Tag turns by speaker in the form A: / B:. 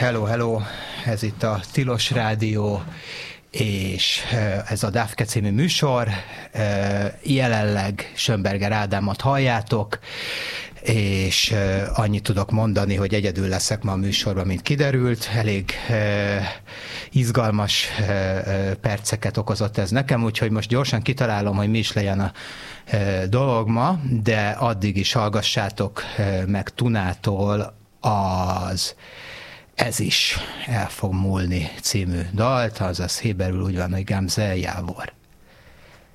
A: Hello, hello! Ez itt a Tilos Rádió, és ez a Dávke című műsor. Jelenleg Schönberger Ádámot halljátok, és annyit tudok mondani, hogy egyedül leszek ma a műsorban, mint kiderült. Elég izgalmas perceket okozott ez nekem, úgyhogy most gyorsan kitalálom, hogy mi is legyen a dolog ma, de addig is hallgassátok meg Tunától az Ez is el fog múlni című dalt, azaz héberül úgy van, hogy Gamzel Jávor.